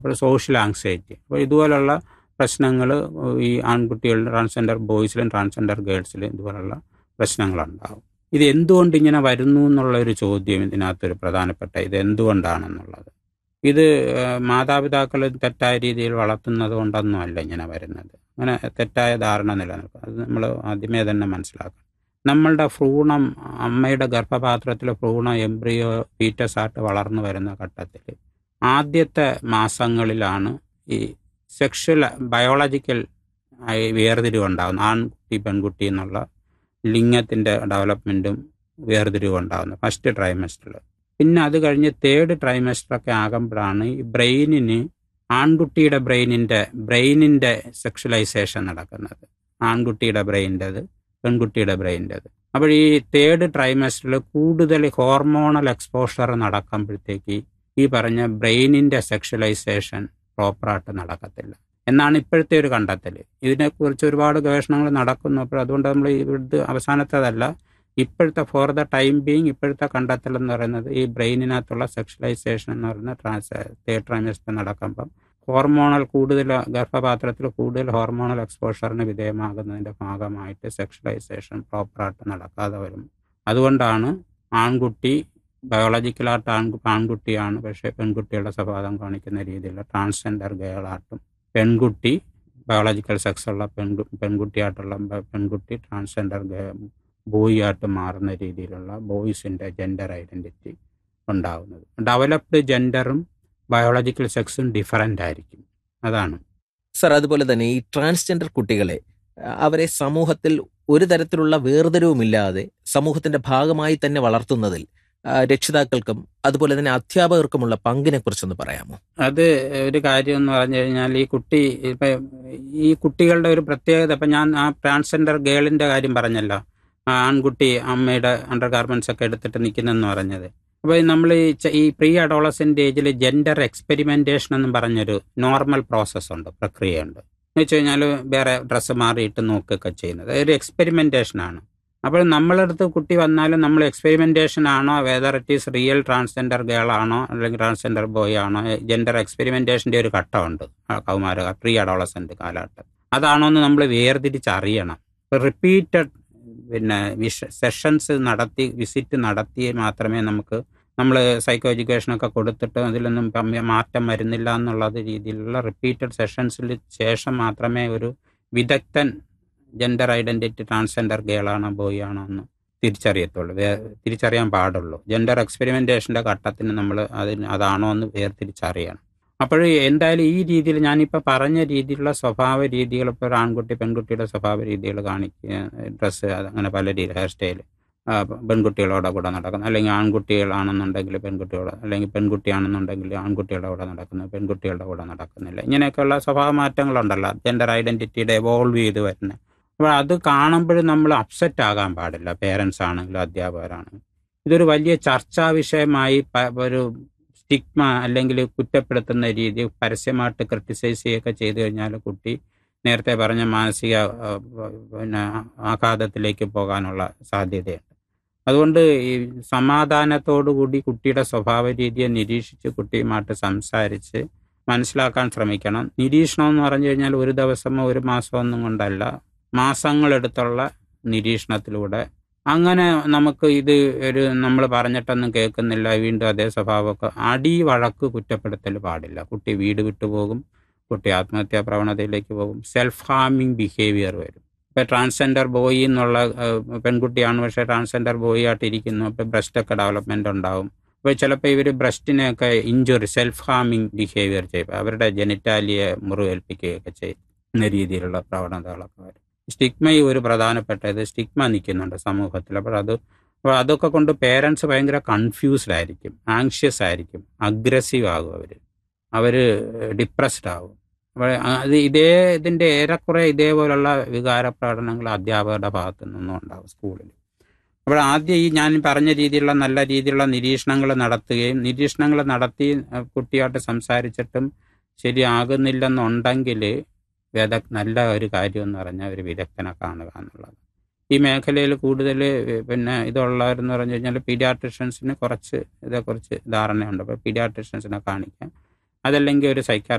അപ്പോൾ social anxiety. അപ്പോൾ ഇതുപോലുള്ള പ്രശ്നങ്ങൾ ഈ ആൺകുട്ടികളിലും ട്രാൻസ്ജെൻഡർ ബോയ്സിലും ട്രാൻസ്ജെൻഡർ ഗേൾസിലും ഇതുപോലുള്ള പ്രശ്നങ്ങളുണ്ടാകും. ഇത് എന്തുകൊണ്ട് ഇങ്ങനെ വരുന്നു എന്നുള്ളൊരു ചോദ്യം ഇതിനകത്തൊരു പ്രധാനപ്പെട്ട, ഇത് എന്തുകൊണ്ടാണെന്നുള്ളത്. ഇത് മാതാപിതാക്കൾ തെറ്റായ രീതിയിൽ വളർത്തുന്നത് കൊണ്ടൊന്നുമല്ല ഇങ്ങനെ വരുന്നത്. അങ്ങനെ തെറ്റായ ധാരണ നിലനിൽക്കും. അത് നമ്മൾ ആദ്യമേ തന്നെ മനസ്സിലാക്കണം. നമ്മളുടെ ഭ്രൂണം, അമ്മയുടെ ഗർഭപാത്രത്തിലെ ഭ്രൂണം എംബ്രിയോ ഫീറ്റസ് ആയിട്ട് വളർന്നു വരുന്ന ഘട്ടത്തിൽ ആദ്യത്തെ മാസങ്ങളിലാണ് ഈ സെക്ഷൽ ബയോളജിക്കൽ ആയി വേർതിരിവുണ്ടാകുന്നത്. ആൺകുട്ടി പെൺകുട്ടി എന്നുള്ള ലിംഗത്തിൻ്റെ ഡെവലപ്മെൻറ്റും വേർതിരിവുണ്ടാകുന്നത് ഫസ്റ്റ് ട്രൈമസ്റ്ററിൽ. പിന്നെ അത് കഴിഞ്ഞ് തേർഡ് ട്രൈമസ്റ്ററൊക്കെ ആകുമ്പോഴാണ് ഈ ബ്രെയിനിന്, ആൺകുട്ടിയുടെ ബ്രെയിനിൻ്റെ സെക്ഷലൈസേഷൻ നടക്കുന്നത്. ആൺകുട്ടിയുടെ ബ്രെയിൻ്റെത്, പെൺകുട്ടിയുടെ ബ്രെയിൻ്റെത്. അപ്പോൾ ഈ തേർഡ് ട്രൈമസ്റ്ററിൽ കൂടുതൽ ഹോർമോണൽ എക്സ്പോഷർ നടക്കുമ്പോഴത്തേക്ക് ഈ പറഞ്ഞ ബ്രെയിനിൻ്റെ സെക്ഷലൈസേഷൻ പ്രോപ്പറായിട്ട് നടക്കത്തില്ല എന്നാണ് ഇപ്പോഴത്തെ ഒരു കണ്ടെത്തൽ. ഇതിനെക്കുറിച്ച് ഒരുപാട് ഗവേഷണങ്ങൾ നടക്കുന്നു. അപ്പോൾ അതുകൊണ്ട് നമ്മൾ ഇത് അവസാനത്തേതല്ല, ഇപ്പോഴത്തെ ഫോർ ദ ടൈം ബീങ് ഇപ്പോഴത്തെ കണ്ടെത്തൽ എന്ന് പറയുന്നത് ഈ ബ്രെയിനിനകത്തുള്ള സെക്ഷലൈസേഷൻ എന്ന് പറയുന്ന തേർഡ് ട്രൈമസ്റ്റർ നടക്കുമ്പം ഹോർമോണൽ കൂടുതൽ, ഗർഭപാത്രത്തിൽ കൂടുതൽ ഹോർമോണൽ എക്സ്പോഷറിന് വിധേയമാകുന്നതിൻ്റെ ഭാഗമായിട്ട് സെക്ഷലൈസേഷൻ പ്രോപ്പറായിട്ട് നടക്കാതെ വരും. അതുകൊണ്ടാണ് ആൺകുട്ടി ബയോളജിക്കലായിട്ട് ആൺകുട്ടിയാണ്, പക്ഷേ പെൺകുട്ടികളുടെ സ്വഭാവം കാണിക്കുന്ന രീതിയിലുള്ള ട്രാൻസ്ജെൻഡർ ഗേളായിട്ടും, പെൺകുട്ടി ബയോളജിക്കൽ സെക്സുള്ള പെൺകുട്ടിയായിട്ടുള്ള പെൺകുട്ടി ട്രാൻസ്ജെൻഡർ ബോയ് ആയിട്ട് മാറുന്ന രീതിയിലുള്ള ബോയ്സിൻ്റെ ജെൻഡർ ഐഡൻറ്റിറ്റി ഉണ്ടാകുന്നത്. ഡെവലപ്ഡ് ജെൻഡറും ബയോളജിക്കൽ സെക്സും ഡിഫറൻ്റ് ആയിരിക്കും. അതാണ് സർ. അതുപോലെ തന്നെ ഈ ട്രാൻസ്ജെൻഡർ കുട്ടികളെ, അവരെ സമൂഹത്തിൽ ഒരു തരത്തിലുള്ള വേർതിരിവുമില്ലാതെ സമൂഹത്തിന്റെ ഭാഗമായി തന്നെ വളർത്തുന്നതിൽ രക്ഷിതാക്കൾക്കും അതുപോലെ തന്നെ അധ്യാപകർക്കുമുള്ള പങ്കിനെ കുറിച്ചൊന്ന് പറയാമോ? അത് ഒരു കാര്യം എന്ന് പറഞ്ഞു കഴിഞ്ഞാൽ, ഈ കുട്ടികളുടെ ഒരു പ്രത്യേകത, ഇപ്പം ഞാൻ ആ ട്രാൻസ്ജെൻഡർ ഗേളിൻ്റെ കാര്യം പറഞ്ഞല്ലോ, ആൺകുട്ടി അമ്മയുടെ അണ്ടർ ഗാർമെൻറ്റ്സ് ഒക്കെ എടുത്തിട്ട് നിൽക്കുന്നെന്ന് പറഞ്ഞത്. അപ്പോൾ നമ്മൾ ഈ പ്രീ അഡോളസെൻ്റ് ഏജിൽ ജെൻഡർ എക്സ്പെരിമെൻറ്റേഷൻ എന്നും പറഞ്ഞൊരു നോർമൽ പ്രോസസ്സുണ്ട്, പ്രക്രിയയുണ്ട്. എന്ന് വെച്ച് കഴിഞ്ഞാൽ വേറെ ഡ്രസ്സ് മാറിയിട്ട് നോക്കുകയൊക്കെ ചെയ്യുന്നത് ഒരു എക്സ്പെരിമെൻറ്റേഷനാണ്. അപ്പോൾ നമ്മളടുത്ത് കുട്ടി വന്നാലും നമ്മൾ എക്സ്പെരിമെൻറ്റേഷൻ ആണോ, whether it is real transgender girl ആണോ അല്ലെങ്കിൽ ട്രാൻസ്ജെൻഡർ ബോയ് ആണോ, ജെൻഡർ എക്സ്പെരിമെൻറ്റേഷൻ്റെ ഒരു ഘട്ടമുണ്ട് കൗമാര പ്രീ അഡോളസെൻ്റ് കാലഘട്ടം. അതാണോ എന്ന് നമ്മൾ വേർതിരിച്ചറിയണം. റിപ്പീറ്റഡ് സെഷൻസ് നടത്തി, വിസിറ്റ് നടത്തി മാത്രമേ നമ്മൾ സൈക്കോ എഡ്യൂക്കേഷനൊക്കെ കൊടുത്തിട്ട് അതിലൊന്നും മാറ്റം വരുന്നില്ല എന്നുള്ളത് രീതിയിലുള്ള റിപ്പീറ്റഡ് സെഷൻസിന് ശേഷം മാത്രമേ ഒരു വിദഗ്ധൻ ജെൻഡർ ഐഡൻറ്റിറ്റി ട്രാൻസ്ജെൻഡർ ഗേളാണോ ബോയ് ആണോ എന്ന് തിരിച്ചറിയാൻ പാടുള്ളൂ. ജെൻഡർ എക്സ്പെരിമെൻറ്റേഷൻ്റെ ഘട്ടത്തിന് നമ്മൾ അതാണോ എന്ന് വേർതിരിച്ചറിയണം. അപ്പോൾ എന്തായാലും ഈ രീതിയിൽ ഞാനിപ്പോൾ പറഞ്ഞ രീതിയിലുള്ള സ്വഭാവ രീതികൾ, ഇപ്പോൾ ഒരു ആൺകുട്ടി പെൺകുട്ടിയുടെ സ്വഭാവ രീതികൾ കാണിക്കുക, ഡ്രസ്സ്, അങ്ങനെ പല രീതി, ഹെയർ സ്റ്റൈൽ, പെൺകുട്ടികളോടെ കൂടെ നടക്കുന്നത്, അല്ലെങ്കിൽ ആൺകുട്ടികളാണെന്നുണ്ടെങ്കിൽ പെൺകുട്ടികളോട്, അല്ലെങ്കിൽ പെൺകുട്ടിയാണെന്നുണ്ടെങ്കിൽ ആൺകുട്ടികളുടെ കൂടെ നടക്കുന്നത്, പെൺകുട്ടികളുടെ കൂടെ നടക്കുന്നില്ല, ഇങ്ങനെയൊക്കെയുള്ള സ്വഭാവ മാറ്റങ്ങളുണ്ടല്ലോ ജെൻഡർ ഐഡൻറ്റിറ്റിയുടെ എവോൾവ് ചെയ്ത് വരുന്നത്. അപ്പോൾ അത് കാണുമ്പോഴും നമ്മൾ അപ്സെറ്റ് ആകാൻ പാടില്ല. പേരൻസ് ആണെങ്കിലും അധ്യാപകരാണെങ്കിലും ഇതൊരു വലിയ ചർച്ചാ വിഷയമായി ഒരു സ്റ്റിഗ്മ അല്ലെങ്കിൽ കുറ്റപ്പെടുത്തുന്ന രീതി പരസ്യമായിട്ട് ക്രിട്ടിസൈസ് ചെയ്യുകയൊക്കെ ചെയ്തു കഴിഞ്ഞാൽ കുട്ടി നേരത്തെ പറഞ്ഞ മാനസിക ആഘാതത്തിലേക്ക് പോകാനുള്ള സാധ്യതയുണ്ട്. അതുകൊണ്ട് ഈ സമാധാനത്തോടുകൂടി കുട്ടിയുടെ സ്വഭാവ രീതിയെ നിരീക്ഷിച്ച് കുട്ടിയുമായിട്ട് സംസാരിച്ച് മനസ്സിലാക്കാൻ ശ്രമിക്കണം. നിരീക്ഷണം എന്ന് പറഞ്ഞു കഴിഞ്ഞാൽ ഒരു ദിവസമോ ഒരു മാസമോ ഒന്നും കൊണ്ടല്ല, മാസങ്ങളെടുത്തുള്ള നിരീക്ഷണത്തിലൂടെ. അങ്ങനെ നമുക്ക് ഇത് നമ്മൾ പറഞ്ഞിട്ടൊന്നും കേൾക്കുന്നില്ല, വീണ്ടും അതേ സ്വഭാവമൊക്കെ, അടി വഴക്ക് കുറ്റപ്പെടുത്തൽ പാടില്ല. കുട്ടി വീട് വിട്ടുപോകും, കുട്ടി ആത്മഹത്യാ പ്രവണതയിലേക്ക് പോകും, സെൽഫ് ഹാമിങ് ബിഹേവിയർ വരും. ഇപ്പോൾ ട്രാൻസ്ജെൻഡർ ബോയ് എന്നുള്ള പെൺകുട്ടിയാണ്, പക്ഷേ ട്രാൻസ്ജെൻഡർ ബോയ് ആയിട്ടിരിക്കുന്നു, അപ്പോൾ ബ്രസ്റ്റൊക്കെ ഡെവലപ്മെൻ്റ് ഉണ്ടാവും. അപ്പോൾ ചിലപ്പോൾ ഇവർ ബ്രസ്റ്റിനെയൊക്കെ ഇഞ്ചുറി, സെൽഫ് ഹാമിങ് ബിഹേവിയർ ചെയ്യും, അവരുടെ ജെനിറ്റാലിയെ മുറിവേൽപ്പിക്കുകയൊക്കെ ചെയ്യുന്ന രീതിയിലുള്ള പ്രവണതകളൊക്കെ വരും. സ്റ്റിഗ്മ ഒരു പ്രധാനപ്പെട്ടത്, സ്റ്റിഗ്മ നിൽക്കുന്നുണ്ട് സമൂഹത്തിൽ. അപ്പോൾ അതൊക്കെ കൊണ്ട് പേരൻസ് ഭയങ്കര കൺഫ്യൂസ്ഡ് ആയിരിക്കും, ആങ്ഷ്യസ് ആയിരിക്കും, അഗ്രസീവ് ആകും, അവർ ഡിപ്രസ്ഡ് ആകും. അപ്പോൾ ഇതിൻ്റെ ഏറെക്കുറെ ഇതേപോലുള്ള വികാര പ്രകടനങ്ങൾ അധ്യാപകരുടെ ഭാഗത്തു നിന്നും ഉണ്ടാകും സ്കൂളിൽ. അപ്പോൾ ആദ്യം ഈ ഞാൻ പറഞ്ഞ രീതിയിലുള്ള നല്ല രീതിയിലുള്ള നിരീക്ഷണങ്ങൾ നടത്തുകയും, നിരീക്ഷണങ്ങൾ നടത്തി കുട്ടിയായിട്ട് സംസാരിച്ചിട്ടും ശരിയാകുന്നില്ലെന്നുണ്ടെങ്കിൽ നല്ല ഒരു കാര്യം എന്ന് പറഞ്ഞാൽ ഒരു വിദഗ്ധനെ കാണുക എന്നുള്ളത്. ഈ മേഖലയിൽ കൂടുതൽ ഇതുള്ളവരെന്ന് പറഞ്ഞു കഴിഞ്ഞാൽ പീഡിയാട്രിഷ്യൻസിന് ഇതേക്കുറിച്ച് ധാരണയുണ്ട്. അപ്പോൾ പീഡിയാട്രിഷ്യൻസിനെ കാണിക്കാം. അതല്ലെങ്കിൽ ഒരു